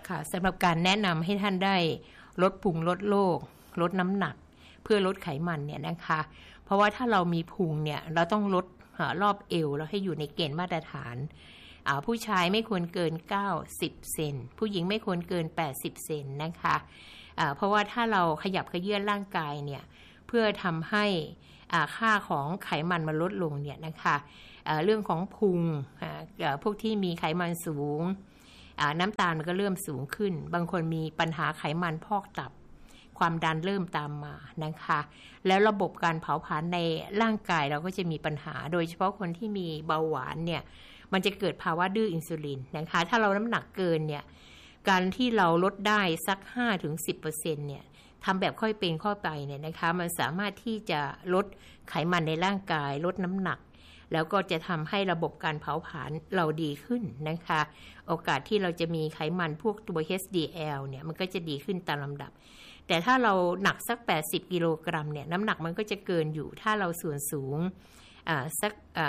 ค่ะสำหรับการแนะนำให้ท่านได้ลดพุงลดโรคลดน้ำหนักเพื่อลดไขมันเนี่ยนะคะเพราะว่าถ้าเรามีพุงเนี่ยเราต้องลดรอบเอวแล้วให้อยู่ในเกณฑ์มาตรฐานผู้ชายไม่ควรเกิน90เซนผู้หญิงไม่ควรเกิน80เซนนะคะเพราะว่าถ้าเราขยับเขยื้อนร่างกายเนี่ยเพื่อทำให้ค่าของไขมันมันลดลงเนี่ยนะคะเรื่องของพุงพวกที่มีไขมันสูงน้ำตาลมันก็เริ่มสูงขึ้นบางคนมีปัญหาไขมันพอกตับความดันเริ่มตามมานะคะแล้วระบบการเผาผลาญในร่างกายเราก็จะมีปัญหาโดยเฉพาะคนที่มีเบาหวานเนี่ยมันจะเกิดภาวะดื้ออินซูลินนะคะถ้าเราน้ำหนักเกินเนี่ยการที่เราลดได้สัก 5-10% เนี่ยทำแบบค่อยเป็นค่อยไปเนี่ยนะคะมันสามารถที่จะลดไขมันในร่างกายลดน้ำหนักแล้วก็จะทำให้ระบบการเผาผลาญเราดีขึ้นนะคะโอกาสที่เราจะมีไขมันพวกตัว HDL เนี่ยมันก็จะดีขึ้นตามลำดับแต่ถ้าเราหนักสัก80กิโลกรัมเนี่ยน้ำหนักมันก็จะเกินอยู่ถ้าเราส่วนสูงสัก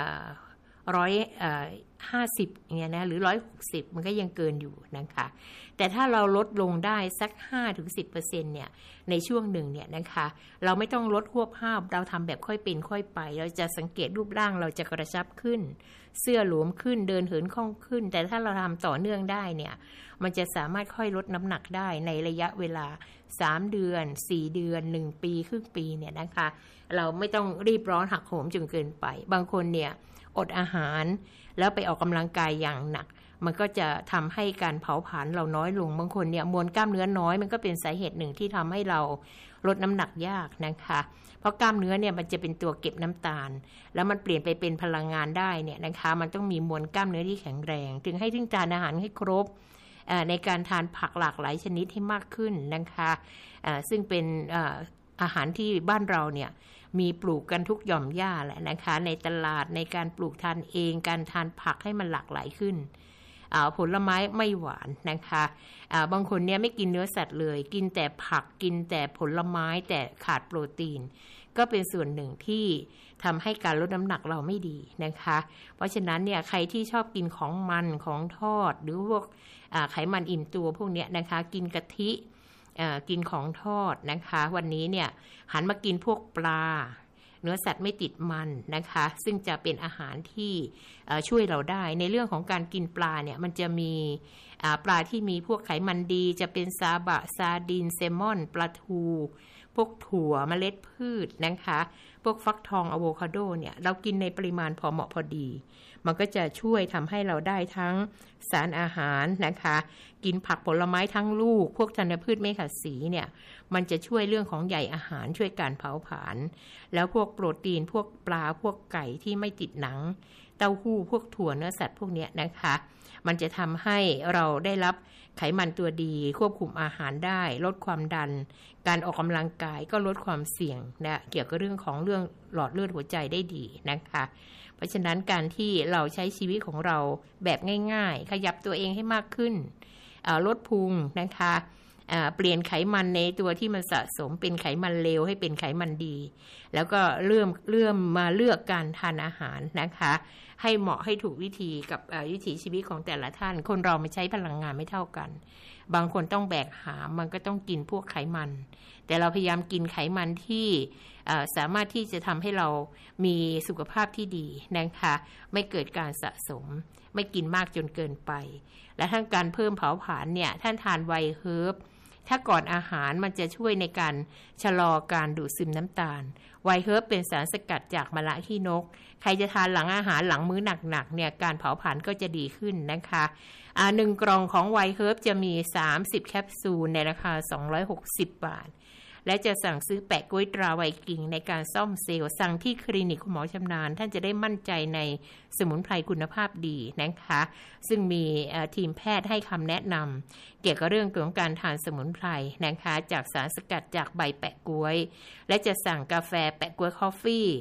150อย่างเงี้ยนะหรือ160มันก็ยังเกินอยู่นะคะแต่ถ้าเราลดลงได้สัก 5-10% เนี่ยในช่วงหนึ่งเนี่ยนะคะเราไม่ต้องลดควบห้าบเราทำแบบค่อยเป็นค่อยไปเราจะสังเกตรูปร่างเราจะกระชับขึ้นเสื้อหลวมขึ้นเดินเหินคล่องขึ้นแต่ถ้าเราทำต่อเนื่องได้เนี่ยมันจะสามารถค่อยลดน้ำหนักได้ในระยะเวลา3เดือน4เดือน1ปีครึ่งปีเนี่ยนะคะเราไม่ต้องรีบร้อนหักโหมจนเกินไปบางคนเนี่ยอดอาหารแล้วไปออกกำลังกายอย่างหนักมันก็จะทำให้การเผาผลาญเราน้อยลงบางคนเนี่ยมวลกล้ามเนื้อน้อยมันก็เป็นสาเหตุหนึ่งที่ทำให้เราลดน้ำหนักยากนะคะเพราะกล้ามเนื้อเนี่ยมันจะเป็นตัวเก็บน้ำตาลแล้วมันเปลี่ยนไปเป็นพลังงานได้เนี่ยนะคะมันต้องมีมวลกล้ามเนื้อที่แข็งแรงถึงให้ทานอาหารให้ครบในการทานผักหลากหลายชนิดให้มากขึ้นนะคะซึ่งเป็นอาหารที่บ้านเราเนี่ยมีปลูกกันทุกหย่อมหญ้าแหละนะคะในตลาดในการปลูกทานเองการทานผักให้มันหลากหลายขึ้นผลไม้ไม่หวานนะคะบางคนเนี่ยไม่กินเนื้อสัตว์เลยกินแต่ผักกินแต่ผลไม้แต่ขาดโปรตีนก็เป็นส่วนหนึ่งที่ทำให้การลดน้ำหนักเราไม่ดีนะคะเพราะฉะนั้นเนี่ยใครที่ชอบกินของมันของทอดหรือพวกไขมันอิ่มตัวพวกเนี้ยนะคะกินกะทิกินของทอดนะคะวันนี้เนี่ยหันมากินพวกปลาเนื้อสัตว์ไม่ติดมันนะคะซึ่งจะเป็นอาหารที่ช่วยเราได้ในเรื่องของการกินปลาเนี่ยมันจะมีปลาที่มีพวกไขมันดีจะเป็นซาบะซาร์ดินแซลมอนปลาทูพวกถั่วเมล็ดพืชนะคะพวกฟักทองอะโวคาโดเนี่ยเรากินในปริมาณพอเหมาะพอดีมันก็จะช่วยทำให้เราได้ทั้งสารอาหารนะคะกินผักผลไม้ทั้งลูกพวกธัญพืชไม่ขัดสีเนี่ยมันจะช่วยเรื่องของใยอาหารช่วยการเผาผลาญแล้วพวกโปรตีนพวกปลาพวกไก่ที่ไม่ติดหนังเต้าหู้พวกถั่วเนื้อสัตว์พวกเนี้ยนะคะมันจะทำให้เราได้รับไขมันตัวดีควบคุมอาหารได้ลดความดันการออกกำลังกายก็ลดความเสี่ยงนะเกี่ยวกับเรื่องของเรื่องหลอดเลือดหัวใจได้ดีนะคะเพราะฉะนั้นการที่เราใช้ชีวิตของเราแบบง่ายๆขยับตัวเองให้มากขึ้นลดพุงนะคะเปลี่ยนไขมันในตัวที่มันสะสมเป็นไขมันเลวให้เป็นไขมันดีแล้วก็เริ่มมาเลือกการทานอาหารนะคะให้เหมาะให้ถูกวิธีกับวิถีชีวิตของแต่ละท่านคนเราไม่ใช้พลังงานไม่เท่ากันบางคนต้องแบกหามมันก็ต้องกินพวกไขมันแต่เราพยายามกินไขมันที่สามารถที่จะทำให้เรามีสุขภาพที่ดีนะคะไม่เกิดการสะสมไม่กินมากจนเกินไปและทั้งการเพิ่มเผาผลาญเนี่ยท่านทานไวเฮิร์บถ้าก่อนอาหารมันจะช่วยในการชะลอการดูดซึมน้ำตาลไวเฮิร์บเป็นสารสกัดจากมะระขี้นกใครจะทานหลังอาหารหลังมื้อหนักๆเนี่ยการเผาผลาญก็จะดีขึ้นนะคะ1 กล่องของไวเฮิร์บจะมี30แคปซูลในราคา260 บาทและจะสั่งซื้อแปะกล้วยตราไวกิ้งในการซ่อมเซลล์สั่งที่คลินิกคุณหมอชำนาญท่านจะได้มั่นใจในสมุนไพรคุณภาพดีนะคะซึ่งมีทีมแพทย์ให้คำแนะนำเกี่ยวกับเรื่องของการทานสมุนไพรนะคะจากสารสกัดจากใบแปะกล้วยและจะสั่งกาแฟแปะกล้วยคอฟฟี่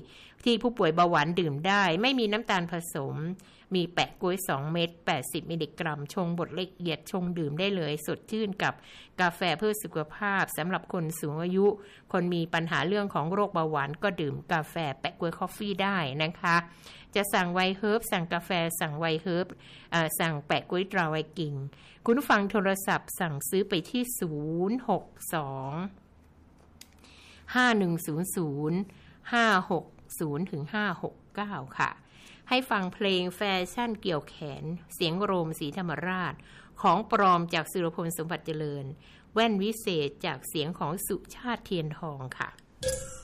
ที่ผู้ป่วยเบาหวานดื่มได้ไม่มีน้ำตาลผสมมีแปะก๊วย2เม็ด80มิลลิกรัมชงบดละเอียดชงดื่มได้เลยสดชื่นกับกาแฟเพื่อสุขภาพสำหรับคนสูงอายุคนมีปัญหาเรื่องของโรคเบาหวานก็ดื่มกาแฟแปะก๊วยคอฟฟี่ได้นะคะจะสั่งไวน์เฮิร์บสั่งกาแฟสั่งไวน์เฮิร์บสั่งแปะก๊วยตราไวกิ่งคุณผู้ฟังโทรศัพท์สั่งซื้อไปที่062 5100 560 ถึง 569 ค่ะให้ฟังเพลงแฟชั่นเกี่ยวแขนเสียงโรมศรีธรรมราชของปลอมจากสุรพลสมบัติเจริญแว่นวิเศษจากเสียงของสุชาติเทียนทองค่ะ